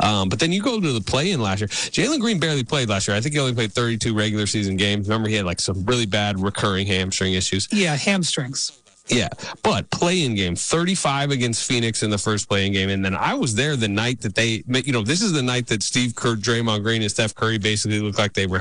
But then you go to the play-in last year. Jalen Green barely played last year. I think he only played 32 regular season games. Remember, he had like some really bad recurring hamstring issues. Yeah, hamstrings. Yeah, but play-in game, 35 against Phoenix in the first play-in game. And then I was there the night that this is the night that Steve Kerr, Draymond Green, and Steph Curry basically looked like they were